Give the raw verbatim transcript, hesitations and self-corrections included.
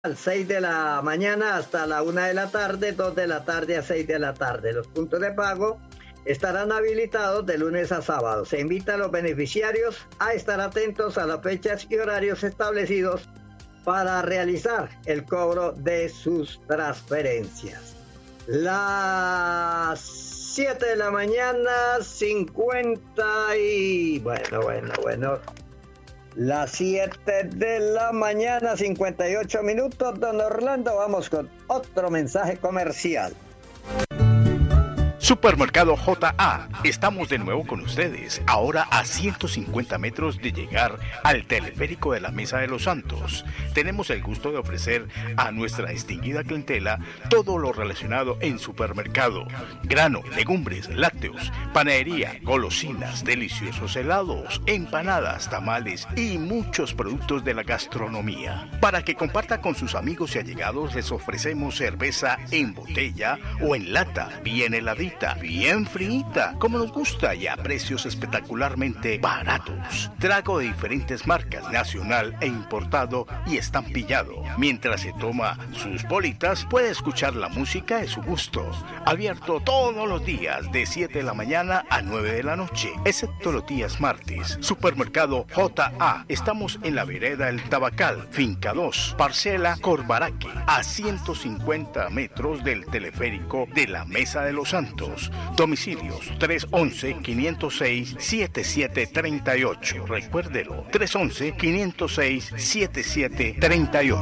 seis de la mañana hasta la una de la tarde, dos de la tarde a seis de la tarde. Los puntos de pago estarán habilitados de lunes a sábado. Se invita a los beneficiarios a estar atentos a las fechas y horarios establecidos para realizar el cobro de sus transferencias. Las siete de la mañana, cincuenta y... Bueno, bueno, bueno. Las siete de la mañana, cincuenta y ocho minutos, don Orlando. Vamos con otro mensaje comercial. Supermercado J A, estamos de nuevo con ustedes, ahora a ciento cincuenta metros de llegar al teleférico de la Mesa de los Santos. Tenemos el gusto de ofrecer a nuestra distinguida clientela todo lo relacionado en supermercado: grano, legumbres, lácteos, panadería, golosinas, deliciosos helados, empanadas, tamales y muchos productos de la gastronomía. Para que comparta con sus amigos y allegados, les ofrecemos cerveza en botella o en lata, bien heladita, bien frita, como nos gusta, y a precios espectacularmente baratos. Trago de diferentes marcas, nacional e importado y estampillado. Mientras se toma sus bolitas, puede escuchar la música de su gusto. Abierto todos los días de siete de la mañana a nueve de la noche, excepto los días martes. Supermercado J A. Estamos en la vereda El Tabacal, Finca dos, Parcela Corbaraque, a ciento cincuenta metros del teleférico de la Mesa de los Santos. Domicilios tres once, quinientos seis, setenta y siete treinta y ocho. Recuérdelo, tres once, quinientos seis, setenta y siete treinta y ocho.